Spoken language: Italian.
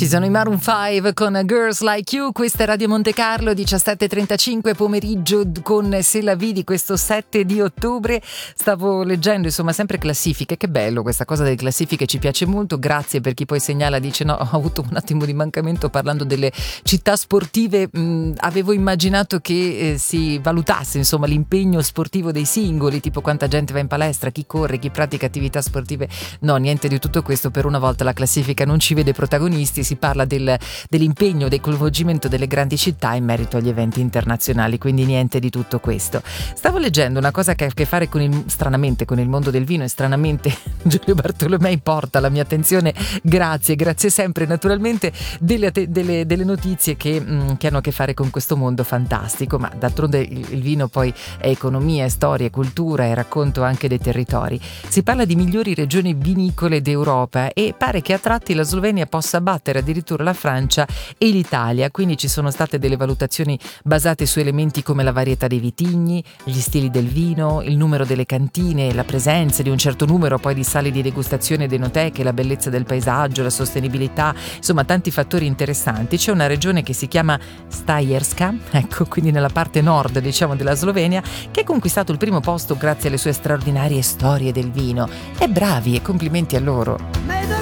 Ci sono i Maroon 5 con Girls Like You. Questa è Radio Monte Carlo, 17:35 pomeriggio con Se la vidi questo 7 di ottobre. Stavo leggendo, insomma, sempre classifiche. Che bello questa cosa delle classifiche, ci piace molto. Grazie per chi poi segnala, dice no, ho avuto un attimo di mancamento parlando delle città sportive. Avevo immaginato che si valutasse, insomma, l'impegno sportivo dei singoli, tipo quanta gente va in palestra, chi corre, chi pratica attività sportive. No, niente di tutto questo. Per una volta la classifica non ci vede protagonisti, si parla dell'impegno, del coinvolgimento delle grandi città in merito agli eventi internazionali, quindi niente di tutto questo. Stavo leggendo una cosa che ha a che fare stranamente con il mondo del vino, e stranamente Giulio Bartolomei porta la mia attenzione, grazie sempre, naturalmente, delle notizie che hanno a che fare con questo mondo fantastico, ma d'altronde il vino poi è economia, è storia, è cultura, è racconto anche dei territori. Si parla di migliori regioni vinicole d'Europa e pare che a tratti la Slovenia possa battere addirittura la Francia e l'Italia, quindi ci sono state delle valutazioni basate su elementi come la varietà dei vitigni, gli stili del vino, il numero delle cantine, la presenza di un certo numero poi di sale di degustazione ed enoteche, la bellezza del paesaggio, la sostenibilità, insomma tanti fattori interessanti. C'è una regione che si chiama Stajerska, ecco, quindi nella parte nord, diciamo, della Slovenia, che ha conquistato il primo posto grazie alle sue straordinarie storie del vino. E bravi, e complimenti a loro.